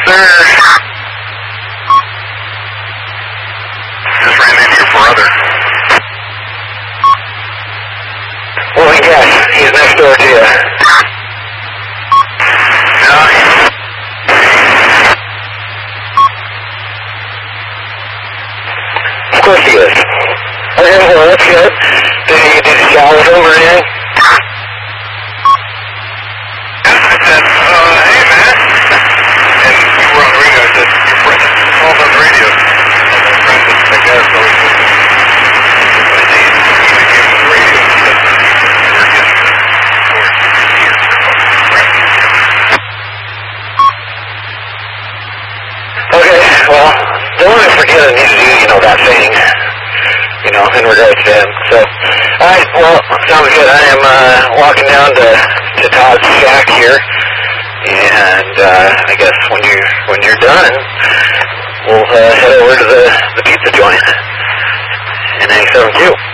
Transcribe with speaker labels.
Speaker 1: sir. Just ran in here for other.
Speaker 2: Well, yes, he's next door to you. Of course he is. Okay, well, that's good. Did you chat with him or anything?
Speaker 1: I said, hey, man. And you were on the radio. I said, your friend is called on the radio. My friend is, I guess, always listening. I gave him the radio. He said, we're getting towards here.
Speaker 2: Okay, well, don't want to forget I need to do, that thing, in regards to him. So, alright, well, sounds good. I am walking down to Todd's shack here, and I guess when you're done, we'll head over to the pizza joint in A72.